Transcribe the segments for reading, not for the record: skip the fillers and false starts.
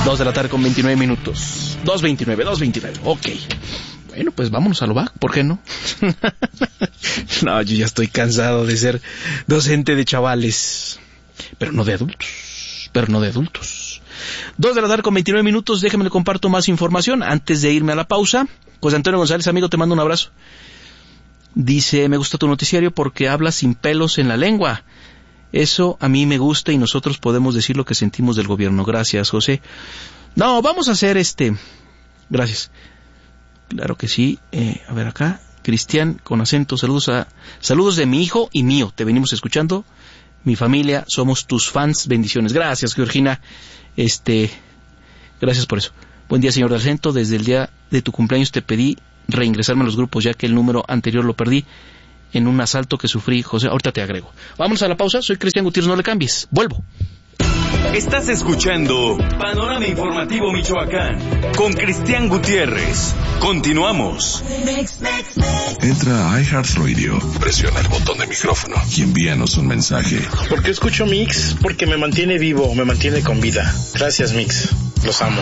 2 de la tarde con 29 minutos. 2:29. Ok. Bueno, pues vámonos a lo bajo. ¿Por qué no? No, yo ya estoy cansado de ser docente de chavales. Pero no de adultos. 2 de la tarde con 29 minutos. Déjame le comparto más información antes de irme a la pausa. José Antonio González, amigo, te mando un abrazo. Dice, me gusta tu noticiario porque hablas sin pelos en la lengua. Eso a mí me gusta y nosotros podemos decir lo que sentimos del gobierno. Gracias, José. No, vamos a hacer Gracias. Claro que sí. A ver acá. Cristian, con acento, saludos de mi hijo y mío. Te venimos escuchando. Mi familia, somos tus fans. Bendiciones. Gracias, Georgina. Gracias por eso. Buen día, señor de acento. Desde el día de tu cumpleaños te pedí reingresarme a los grupos, ya que el número anterior lo perdí en un asalto que sufrí. José, ahorita te agrego. Vamos a la pausa. Soy Cristian Gutiérrez, no le cambies. Vuelvo. Estás escuchando Panorama Informativo Michoacán con Cristian Gutiérrez. Continuamos. Entra a iHeartRadio, presiona el botón de micrófono y envíanos un mensaje. ¿Por qué escucho Mix? Porque me mantiene vivo, me mantiene con vida. Gracias, Mix. Los amo.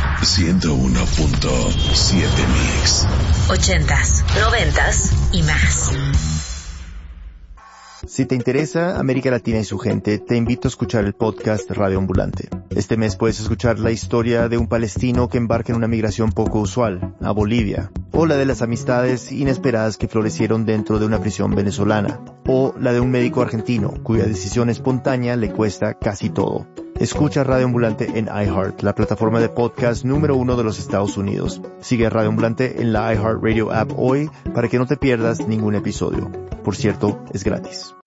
101.7 Mix. 80s, 90s y más. Si te interesa América Latina y su gente, te invito a escuchar el podcast Radio Ambulante. Este mes puedes escuchar la historia de un palestino que embarca en una migración poco usual, a Bolivia, o la de las amistades inesperadas que florecieron dentro de una prisión venezolana, o la de un médico argentino cuya decisión espontánea le cuesta casi todo. Escucha Radio Ambulante en iHeart, la plataforma de podcast número 1 de los Estados Unidos. Sigue a Radio Ambulante en la iHeartRadio app hoy para que no te pierdas ningún episodio. Por cierto, es gratis.